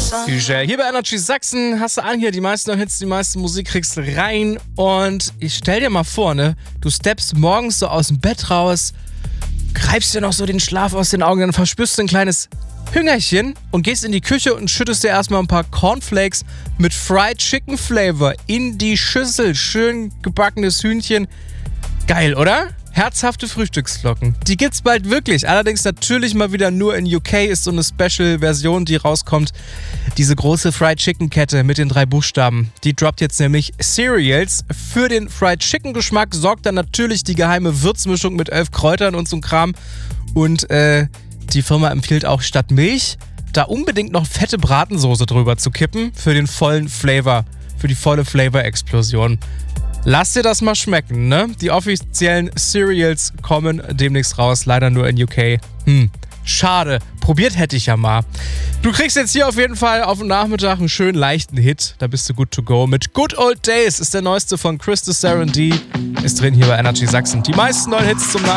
Hier bei Energy Sachsen hast du an hier die meisten Hits, die meisten Musik kriegst du rein. Und ich stell dir mal vor, ne, du steppst morgens so aus dem Bett raus, greifst dir noch so den Schlaf aus den Augen, dann verspürst du ein kleines Hüngerchen und gehst in die Küche und schüttest dir erstmal ein paar Cornflakes mit Fried Chicken Flavor in die Schüssel. Schön gebackenes Hühnchen. Geil, oder? Herzhafte Frühstücksflocken. Die gibt's bald wirklich. Allerdings natürlich mal wieder nur in UK ist so eine Special-Version, die rauskommt. Diese große Fried Chicken-Kette mit den 3 Buchstaben. Die droppt jetzt nämlich Cereals. Für den Fried Chicken-Geschmack sorgt dann natürlich die geheime Würzmischung mit 11 Kräutern und so ein Kram. Und die Firma empfiehlt auch statt Milch, da unbedingt noch fette Bratensoße drüber zu kippen für den vollen Flavor, für die volle Flavor-Explosion. Lass dir das mal schmecken, ne? Die offiziellen Cereals kommen demnächst raus, leider nur in UK. Schade, probiert hätte ich ja mal. Du kriegst jetzt hier auf jeden Fall auf dem Nachmittag einen schönen leichten Hit, da bist du good to go. Mit Good Old Days ist der neueste von Chris the Serenity, ist drin hier bei Energy Sachsen. Die meisten neuen Hits zum Nachmittag.